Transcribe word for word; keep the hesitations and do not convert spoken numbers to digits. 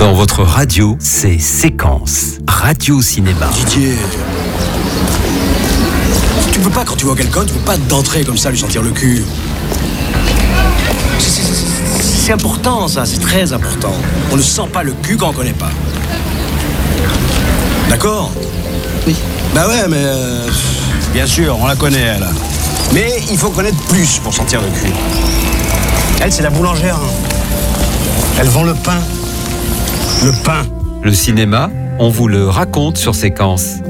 Dans votre radio, c'est Séquence, Radio Cinéma. Didier, tu peux pas, quand tu vois quelqu'un, tu peux pas d'entrer comme ça, lui sentir le cul. C'est, c'est, c'est important ça, c'est très important. On ne sent pas le cul quand on connaît pas. D'accord ? Oui. Bah ouais, mais... Euh, bien sûr, on la connaît, elle. Mais il faut connaître plus pour sentir le cul. Elle, c'est la boulangère. Elle vend le pain. Le pain. Le cinéma, on vous le raconte sur Séquence.